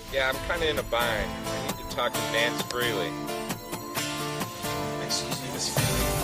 Yeah, I'm kind of in a bind. I need to talk to Nance Freely. Excuse me, Miss Freely.